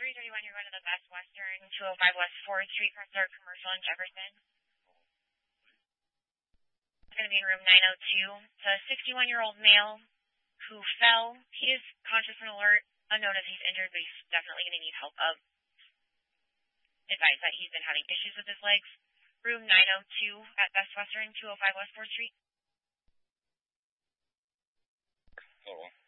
331, you're going to the Best Western, 205 West 4th Street, Chrysler Commercial in Jefferson. It's going to be in room 902. It's a 61-year-old male who fell. He is conscious and alert, unknown if he's injured, but he's definitely going to need help. Advise that he's been having issues with his legs. Room 902 at Best Western, 205 West 4th Street. Total.